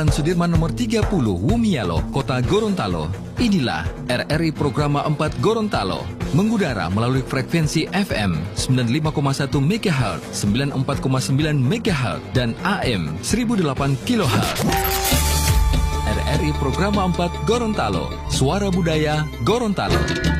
Sudirman nomor 30, Wumialo, Kota Gorontalo. Inilah RRI Programa 4 Gorontalo, mengudara melalui frekuensi FM 95,1 MHz, 94,9 MHz, dan AM 1008 kHz. RRI Programa 4 Gorontalo, Suara Budaya Gorontalo.